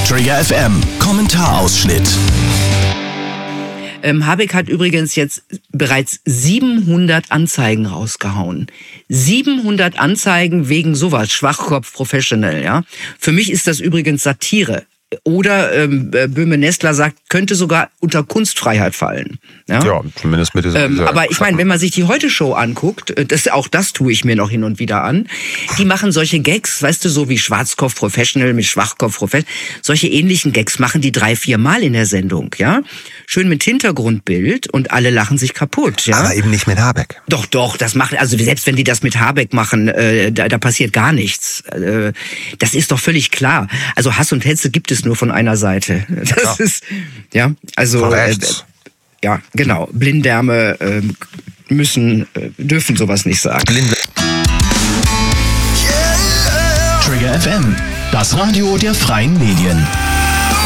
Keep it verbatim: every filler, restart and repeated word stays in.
Trigger F M, Kommentarausschnitt. Ähm, Habeck hat übrigens jetzt bereits siebenhundert Anzeigen rausgehauen. siebenhundert Anzeigen wegen sowas, Schwachkopf Professional, ja. Für mich ist das übrigens Satire. Oder ähm, Böhme-Nestler sagt, könnte sogar unter Kunstfreiheit fallen. Ja, ja zumindest mit dieser... Ähm, aber ich meine, wenn man sich die Heute-Show anguckt, das, auch das tue ich mir noch hin und wieder an, die machen solche Gags, weißt du, so wie Schwarzkopf Professional mit Schwachkopf Professional, solche ähnlichen Gags machen die drei, vier Mal in der Sendung, ja. Schön mit Hintergrundbild und alle lachen sich kaputt, ja. Aber eben nicht mit Habeck. Doch, doch, das machen, also selbst wenn die das mit Habeck machen, äh, da, da passiert gar nichts. Äh, das ist doch völlig klar. Also Hass und Hetze gibt es nur von einer Seite. Das ja. ist, ja, also, äh, ja, genau. Blinddärme äh, müssen, äh, dürfen sowas nicht sagen. Blind- Trigger F M, das Radio der freien Medien.